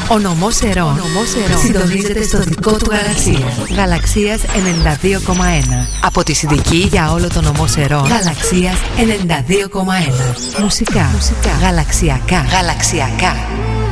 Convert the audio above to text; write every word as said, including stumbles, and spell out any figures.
Ο νομός Ερών συντονίζεται στο δικό του γαλαξία. Γαλαξίας ενενήντα δύο κόμμα ένα. Από τη Συνδική για όλο το νομό Ερών. Γαλαξίας ενενήντα δύο κόμμα ένα. Μουσικά. Μουσικά. Γαλαξιακά. Γαλαξιακά.